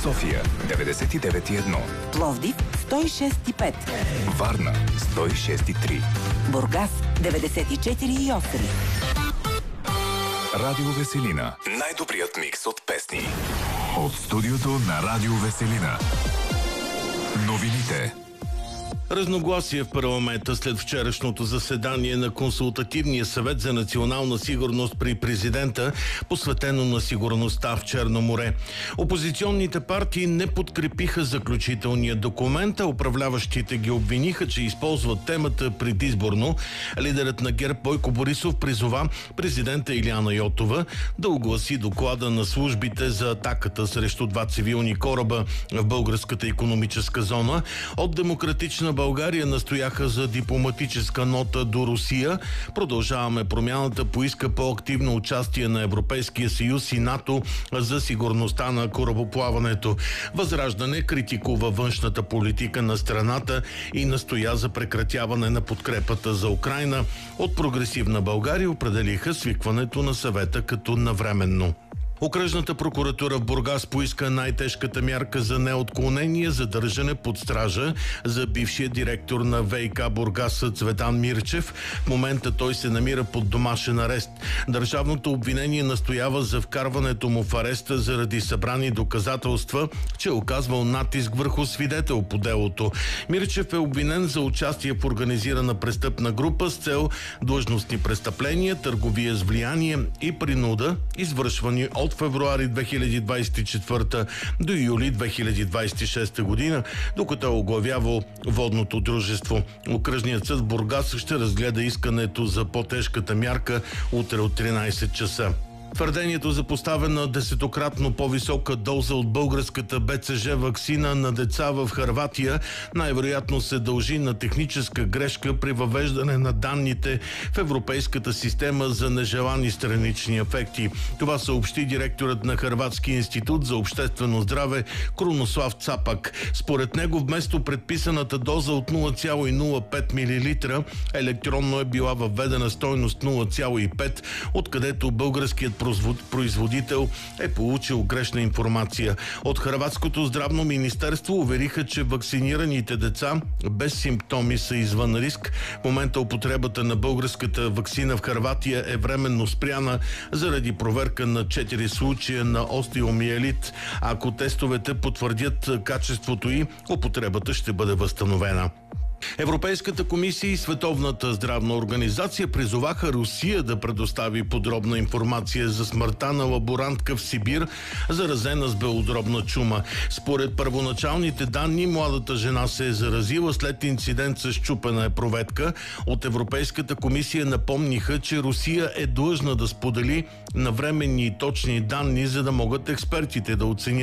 София 99,1, Пловдив 106,5, Варна 106,3, Бургас 94,8. Радио Веселина. Най-добрият микс от песни. От студиото на Радио Веселина. Новините. Разногласие в парламента след вчерашното заседание на Консултативния съвет за национална сигурност при президента, посветено на сигурността в Черно море. Опозиционните партии не подкрепиха заключителния документ, а управляващите ги обвиниха, че използват темата предизборно. Лидерът на ГЕРБ Бойко Борисов призова президента Илияна Йотова да огласи доклада на службите за атаката срещу 2 цивилни кораба в българската икономическа зона. От Демократична България настояха за дипломатическа нота до Русия. Продължаваме промяната поиска по-активно участие на Европейския съюз и НАТО за сигурността на корабоплаването. Възраждане критикува външната политика на страната и настоя за прекратяване на подкрепата за Украйна. От Прогресивна България определиха свикването на съвета като навременно. Окръжната прокуратура в Бургас поиска най-тежката мярка за неотклонение, задържане под стража за бившия директор на ВиК Бургас Цветан Мирчев. В момента той се намира под домашен арест. Държавното обвинение настоява за вкарването му в ареста заради събрани доказателства, че е оказвал натиск върху свидетел по делото. Мирчев е обвинен за участие в организирана престъпна група с цел длъжностни престъпления, търговия с влияние и принуда, извършвани от февруари 2024 до юли 2026 година, докато е оглавявал водното дружество. Окръжният съд в Бургас ще разгледа искането за по-тежката мярка утре от 13 часа. Твърдението за поставена 10-кратно по-висока доза от българската БЦЖ ваксина на деца в Хърватия най-вероятно се дължи на техническа грешка при въвеждане на данните в Европейската система за нежелани странични ефекти. Това съобщи директорът на Хърватския институт за обществено здраве Крунослав Цапак. Според него вместо предписаната доза от 0,05 мл електронно е била въведена стойност 0,5, откъдето българският производител е получил грешна информация. От Хърватското здравно министерство увериха, че вакцинираните деца без симптоми са извън риск. В момента употребата на българската ваксина в Хърватия е временно спряна заради проверка на 4 случая на остеомиелит. Ако тестовете потвърдят качеството й, употребата ще бъде възстановена. Европейската комисия и Световната здравна организация призоваха Русия да предостави подробна информация за смъртта на лаборантка в Сибир, заразена с белодробна чума. Според първоначалните данни, младата жена се е заразила след инцидент с счупена епроветка. От Европейската комисия напомниха, че Русия е длъжна да сподели навременни и точни данни, за да могат експертите да оценят